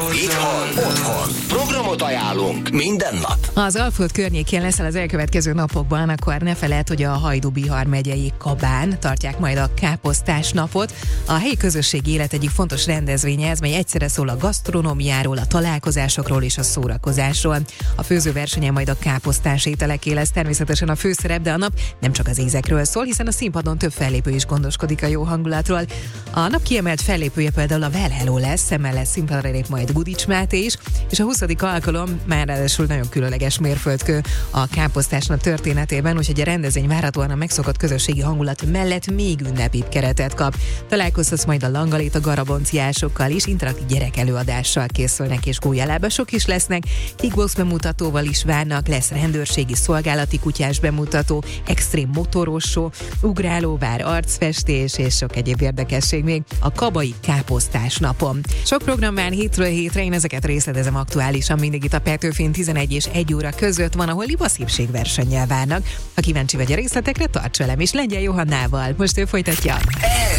Itthon, otthon. Programot ajánlunk minden nap. Az Alföld környékén leszel az elkövetkező napokban, akkor ne feledd, hogy a Hajdú-Bihar megyei Kabán tartják majd a káposztás napot. A helyi közösségi élet egyik fontos rendezvénye ez, mely egyszerre szól a gasztronómiáról, a találkozásokról és a szórakozásról. A főzőversenyen majd a káposztás ételeké lesz természetesen a főszerep, de a nap nem csak az ízekről szól, hiszen a színpadon több fellépő is gondoskodik a jó hangulatról. A nap kiemelt fellépője például a Well Hello lesz, emellett színpadra lép majd Gudics Máté is, és a 20. alkalom már ráadásul nagyon különleges mérföldkő a káposztásnap történetében, úgyhogy a rendezvény várhatóan a megszokott közösségi hangulat mellett még ünnepibb keretet kap. Találkozhatsz majd a langalita garabonciásokkal is, interaktív gyerekelőadással készülnek, és gólyalábasok is lesznek, kickbox bemutatóval is várnak, lesz rendőrségi szolgálati kutyás bemutató, extrém motoros show, ugrálóvár, arcfestés és sok egyéb érdekesség még a kabai káposztás napon. Sok program vár hétről hétre, én ezeket részletezem aktuálisan mindig itt a Petőfin 11 és 1 óra között van, ahol libaszépségversennyel várnak. Ha kíváncsi vagy a részletekre, tarts velem is Lengyel Johannával. Most ő folytatja.